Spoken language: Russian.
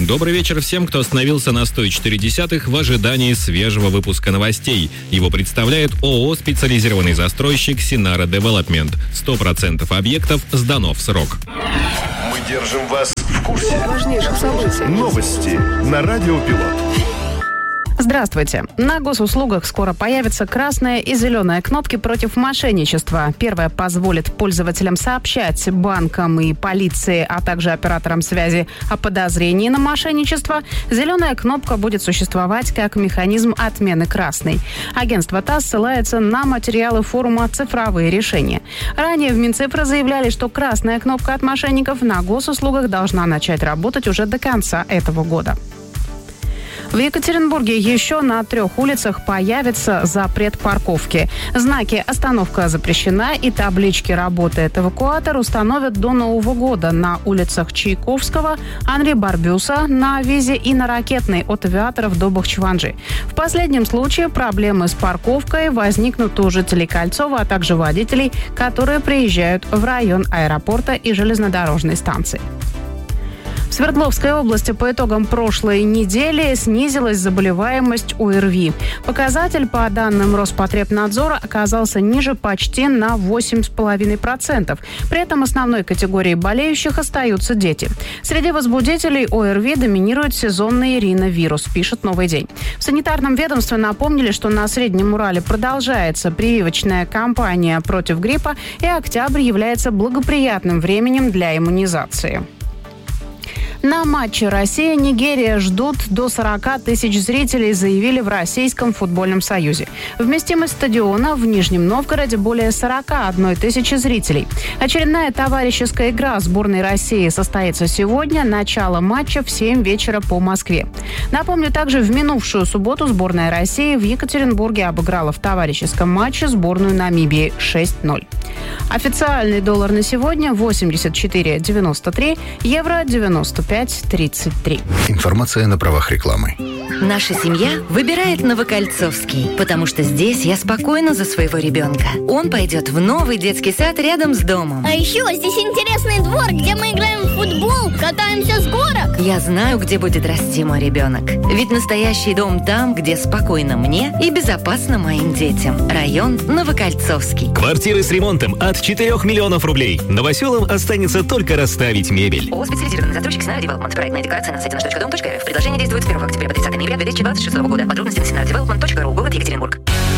Добрый вечер всем, кто остановился на 104.10 в ожидании свежего выпуска новостей. Его представляет ООО «Специализированный застройщик Синара Девелопмент». 100% объектов сдано в срок. Мы держим вас в курсе важнейших событий. Новости на Радио Пилот. Здравствуйте. На госуслугах скоро появятся красная и зеленая кнопки против мошенничества. Первая позволит пользователям сообщать банкам и полиции, а также операторам связи о подозрении на мошенничество. Зеленая кнопка будет существовать как механизм отмены красной. Агентство ТАСС ссылается на материалы форума «Цифровые решения». Ранее в Минцифры заявляли, что красная кнопка от мошенников на госуслугах должна начать работать уже до конца этого года. В Екатеринбурге еще на 3 улицах появится запрет парковки. Знаки «Остановка запрещена» и таблички «Работает эвакуатор» установят до Нового года на улицах Чайковского, Анри Барбюса, на Визе и на Ракетной от Авиаторов до Бахчеванджи. В последнем случае проблемы с парковкой возникнут у жителей Кольцова, а также водителей, которые приезжают в район аэропорта и железнодорожной станции. В Свердловской области по итогам прошлой недели снизилась заболеваемость ОРВИ. Показатель, по данным Роспотребнадзора, оказался ниже почти на 8,5%. При этом основной категорией болеющих остаются дети. Среди возбудителей ОРВИ доминирует сезонный риновирус, пишет «Новый день». В санитарном ведомстве напомнили, что на Среднем Урале продолжается прививочная кампания против гриппа, и октябрь является благоприятным временем для иммунизации. На матче Россия-Нигерия ждут до 40 тысяч зрителей, заявили в Российском футбольном союзе. Вместимость стадиона в Нижнем Новгороде более 41 тысячи зрителей. Очередная товарищеская игра сборной России состоится сегодня. Начало матча в 7 вечера по Москве. Напомню, также в минувшую субботу сборная России в Екатеринбурге обыграла в товарищеском матче сборную Намибии 6-0. Официальный доллар на сегодня 84,93, евро 95,33. Информация на правах рекламы. Наша семья выбирает Новокольцовский, потому что здесь я спокойна за своего ребенка. Он пойдет в новый детский сад рядом с домом. А еще здесь интересный двор, где мы играем в футбол, катаемся с горок. Я знаю, где будет расти мой ребенок. Ведь настоящий дом там, где спокойно мне и безопасно моим детям. Район Новокольцовский. Квартиры с ремонтом от 4 миллионов рублей. Новоселам останется только расставить мебель. ООО «Специализированный застройщик Синара Девелопмент». Проектная декларация на сайте наш.дом.рф. Предложение действует с 1 октября по 30 ноября 2026 года. Подробности на sinaradevelopment.ru. Город Екатеринбург.